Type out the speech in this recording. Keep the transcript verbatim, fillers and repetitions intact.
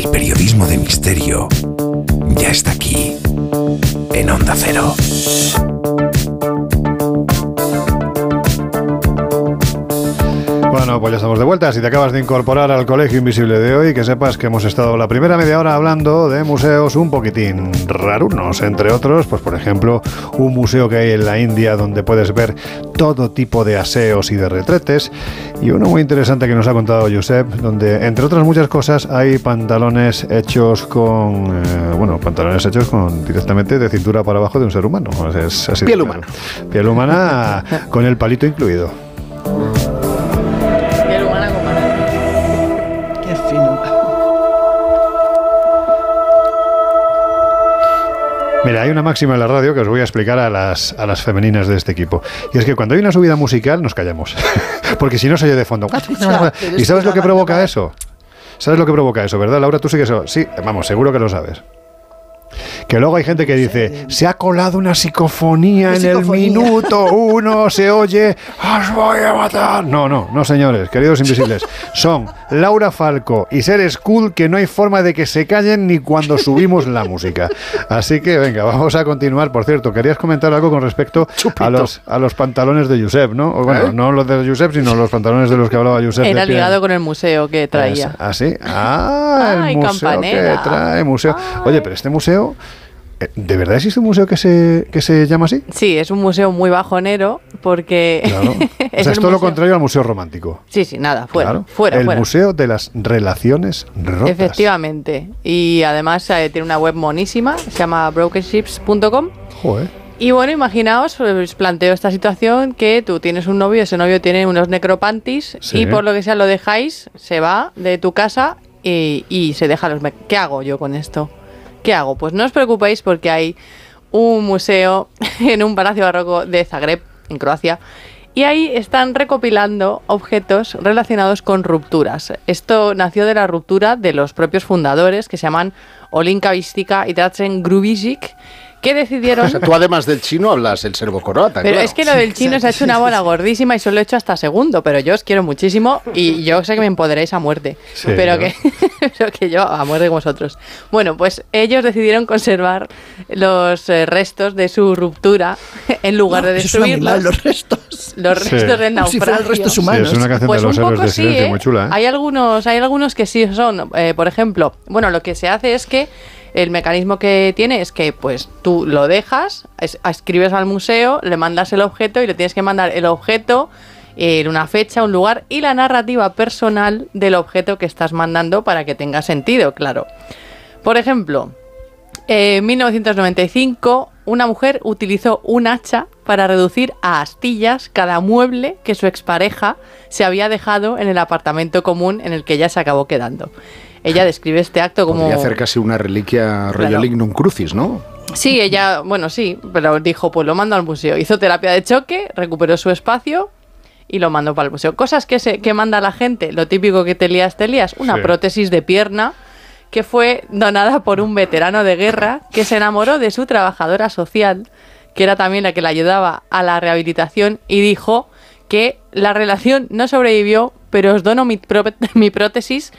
El periodismo de misterio ya está aquí, en Onda Cero. Bueno, pues ya estamos de vuelta. Si te acabas de incorporar al Colegio Invisible de hoy, que sepas que hemos estado la primera media hora hablando de museos un poquitín rarunos, entre otros, pues por ejemplo, un museo que hay en la India donde puedes ver todo tipo de aseos y de retretes, y uno muy interesante que nos ha contado Josep, donde, entre otras muchas cosas, hay pantalones hechos con, eh, bueno, pantalones hechos con directamente de cintura para abajo de un ser humano. Es así. Piel humana. Piel humana con el palito incluido. Mira, hay una máxima en la radio que os voy a explicar a las, a las femeninas de este equipo. Y es que cuando hay una subida musical nos callamos. Porque si no se oye de fondo. ¿Y sabes lo que provoca eso? ¿Sabes lo que provoca eso, verdad, Laura? Tú sí que eso. Sí, vamos, seguro que lo sabes. Que luego hay gente que dice, se ha colado una psicofonía en el minuto uno, se oye, os voy a matar. No, no, no, señores, queridos invisibles. Son Laura Falco y Ser School, que no hay forma de que se callen ni cuando subimos la música. Así que venga, vamos a continuar. Por cierto, querías comentar algo con respecto a los, a los pantalones de Josep, ¿no? O bueno, ¿Eh? no los de Josep, sino los pantalones de los que hablaba Josep. Era ligado con el museo que traía. ¿Ah, sí? Ah, el Ay, museo campanera. que trae, museo. Ay. Oye, pero este museo... ¿De verdad existe un museo que se, que se llama así? Sí, es un museo muy bajonero porque... Claro. O sea, es todo lo contrario al museo romántico. Sí, sí, nada, fuera, Claro. fuera, El fuera. museo de las relaciones rotas. Efectivamente. Y además eh, tiene una web monísima, se llama broken ships punto com. Joder. Y bueno, imaginaos, os planteo esta situación que tú tienes un novio, ese novio tiene unos necropantis Sí. y por lo que sea lo dejáis, se va de tu casa y, y se deja los... me- ¿Qué hago yo con esto? ¿Qué hago? Pues no os preocupéis porque hay un museo en un palacio barroco de Zagreb, en Croacia, y ahí están recopilando objetos relacionados con rupturas. Esto nació de la ruptura de los propios fundadores, que se llaman Olinka Vistika y Drazen Grubisic, que decidieron... O sea, tú además del chino hablas el serbo-croata. Pero claro. es que lo del chino se ha hecho una bola gordísima y solo he hecho hasta segundo, pero yo os quiero muchísimo y yo sé que me empoderéis a muerte, Sí, pero, ¿no? que, pero que yo a muerte con vosotros. Bueno, pues ellos decidieron conservar los eh, restos de su ruptura en lugar de Eso suena muy destruirlos. mal, los restos. Los Sí. restos del Como si fueran naufragio. restos Sí, humanos. es una canción Pues de los un héroes poco de sí, silencio ¿eh? muy chula, ¿eh? Hay algunos, hay algunos que sí son. Eh, por ejemplo, bueno, lo que se hace es que el mecanismo que tiene es que pues tú lo dejas, es- escribes al museo, le mandas el objeto y le tienes que mandar el objeto, eh, una fecha, un lugar y la narrativa personal del objeto que estás mandando para que tenga sentido, claro. Por ejemplo, en mil novecientos noventa y cinco, una mujer utilizó un hacha para reducir a astillas cada mueble que su expareja se había dejado en el apartamento común en el que ella se acabó quedando. Ella describe este acto como... Podría hacer casi una reliquia rollo Claro. lignum crucis, ¿no? Sí, ella, bueno, sí, pero dijo, pues lo mando al museo. Hizo terapia de choque, recuperó su espacio y lo mandó para el museo. Cosas que, se, que manda la gente, lo típico que te lías, te lías, una Sí. prótesis de pierna que fue donada por un veterano de guerra que se enamoró de su trabajadora social, que era también la que le ayudaba a la rehabilitación, y dijo que la relación no sobrevivió, pero os dono mi, pró- mi prótesis